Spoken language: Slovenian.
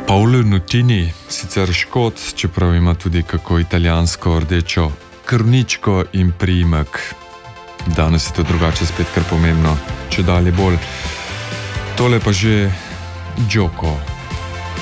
Paolo Nutini, sicer Škot, čeprav ima tudi kako italijansko rdečo krvničko in priimek. Danes je to drugače spet kar pomembno, če dalje bolj. Tole pa že Djoko.